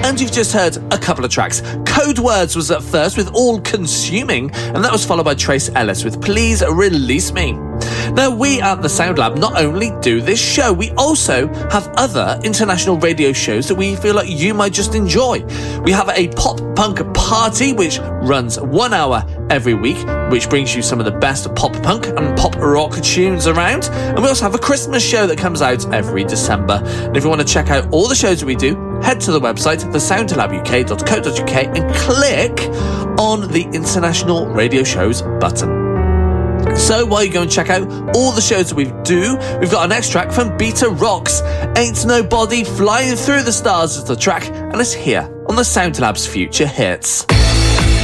And you've just heard a couple of tracks. Code Words was at first with All Consuming, and that was followed by Trace Ellis with Please Release Me. Now, we at the Sound Lab not only do this show, we also have other international radio shows that we feel like you might just enjoy. We have a pop punk party which runs 1 hour every week, which brings you some of the best pop punk and pop rock tunes around. And we also have a Christmas show that comes out every December. And if you want to check out all the shows that we do, head to the website, thesoundlabuk.co.uk, and click on the International Radio Shows button. So while you go and check out all the shows that we do, we've got our next track from Beta Rocks. Ain't Nobody, Flying Through the Stars is the track, and it's here on the Sound Lab's Future Hits.